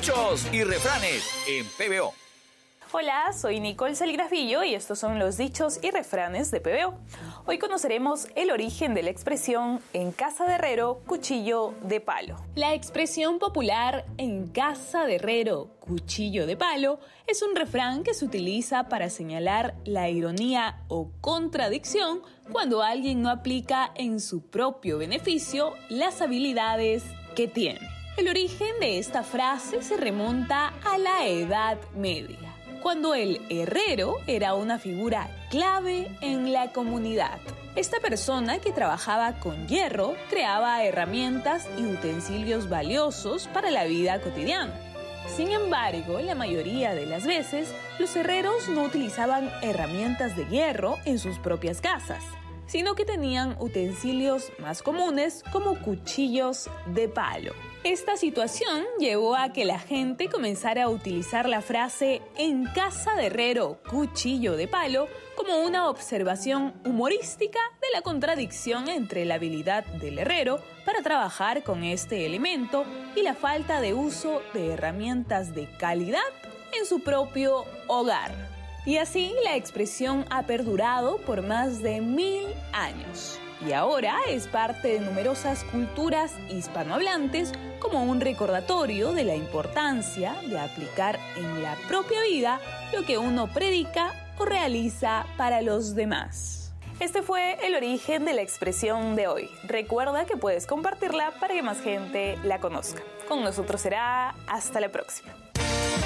Dichos y refranes en PBO. Hola, soy Nicole Salgrafillo y estos son los dichos y refranes de PBO. Hoy conoceremos el origen de la expresión en casa de herrero, cuchillo de palo. La expresión popular en casa de herrero, cuchillo de palo es un refrán que se utiliza para señalar la ironía o contradicción cuando alguien no aplica en su propio beneficio las habilidades que tiene. El origen de esta frase se remonta a la Edad Media, cuando el herrero era una figura clave en la comunidad. Esta persona que trabajaba con hierro creaba herramientas y utensilios valiosos para la vida cotidiana. Sin embargo, la mayoría de las veces, los herreros no utilizaban herramientas de hierro en sus propias casas, sino que tenían utensilios más comunes como cuchillos de palo. Esta situación llevó a que la gente comenzara a utilizar la frase en casa de herrero, cuchillo de palo como una observación humorística de la contradicción entre la habilidad del herrero para trabajar con este elemento y la falta de uso de herramientas de calidad en su propio hogar. Y así la expresión ha perdurado por más de 1000 años. Y ahora es parte de numerosas culturas hispanohablantes como un recordatorio de la importancia de aplicar en la propia vida lo que uno predica o realiza para los demás. Este fue el origen de la expresión de hoy. Recuerda que puedes compartirla para que más gente la conozca. Con nosotros será hasta la próxima.